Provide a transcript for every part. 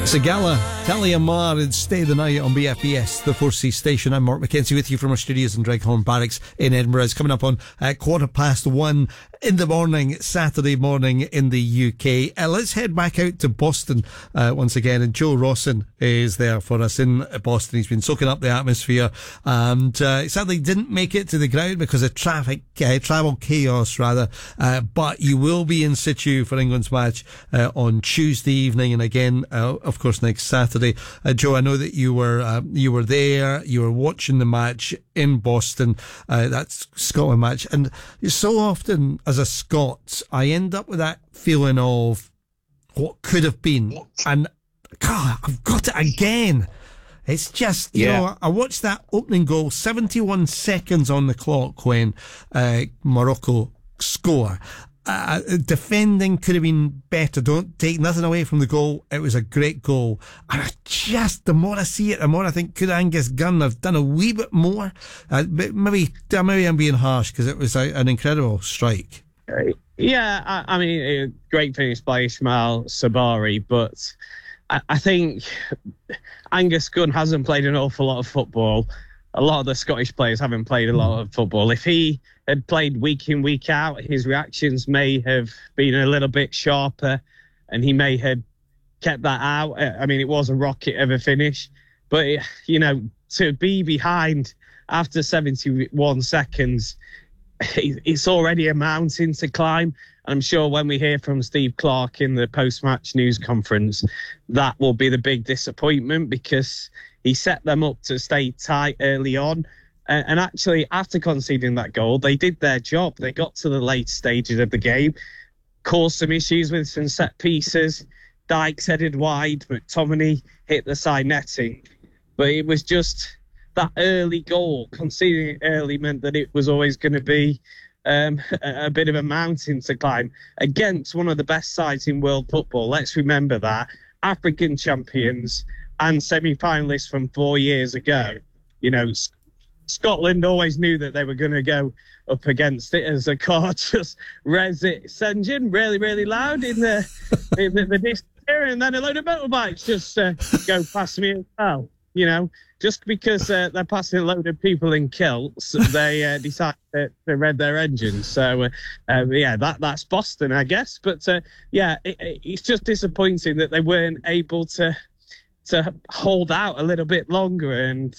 Sagala, Talia Mar, and Stay the Night on BFBS, the 4C station. I'm Mark McKenzie with you from our studios in Dreghorn Barracks in Edinburgh. It's coming up on 1:15 in the morning, Saturday morning in the UK. Let's head back out to Boston once again, and Joe Rawson is there for us in Boston. He's been soaking up the atmosphere, and sadly didn't make it to the ground because of travel chaos rather, but you will be in situ for England's match on Tuesday evening, and again of course next Saturday. Joe, I know that you were there, you were watching the match in Boston, that Scotland match, and so often as a Scot I end up with that feeling of what could have been, and God, I've got it again. It's just, you know, I watched that opening goal, 71 seconds on the clock when Morocco score. Defending could have been better. Don't take nothing away from the goal. It was a great goal. And the more I see it, the more I think, could Angus Gunn have done a wee bit more? But maybe I'm being harsh, because it was an incredible strike. Yeah, I mean, great finish by Ismail Sabari, but I think Angus Gunn hasn't played an awful lot of football. A lot of the Scottish players haven't played a lot of football. If he had played week in, week out, his reactions may have been a little bit sharper, and he may have kept that out. I mean, it was a rocket of a finish, but, to be behind after 71 seconds, it's already a mountain to climb. I'm sure when we hear from Steve Clarke in the post-match news conference, that will be the big disappointment, because he set them up to stay tight early on. And actually, after conceding that goal, they did their job. They got to the late stages of the game, caused some issues with some set pieces. Dykes headed wide, McTominay hit the side netting. But it was just that early goal, conceding it early, meant that it was always going to be a bit of a mountain to climb against one of the best sides in world football. Let's remember that. African champions and semi-finalists from 4 years ago. Scotland always knew that they were going to go up against it, as a car just res its engine really, really loud in the distance, and then a load of motorbikes just go past me as well. Just because they're passing a load of people in kilts, they decide to rev their engines. So, that's Boston, I guess. But, it's just disappointing that they weren't able to hold out a little bit longer. And,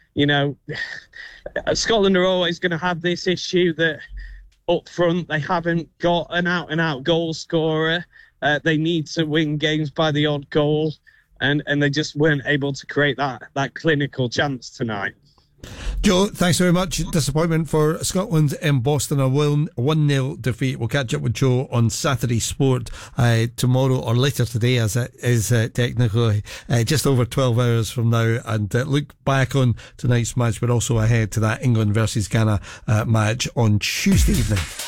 Scotland are always going to have this issue that up front they haven't got an out-and-out goal scorer. They need to win games by the odd goal. And they just weren't able to create that clinical chance tonight. Joe, thanks very much. Disappointment for Scotland in Boston, a 1-0 defeat. We'll catch up with Joe on Saturday Sport tomorrow, or later today, as it is technically just over 12 hours from now, and look back on tonight's match, but also ahead to that England versus Ghana match on Tuesday evening.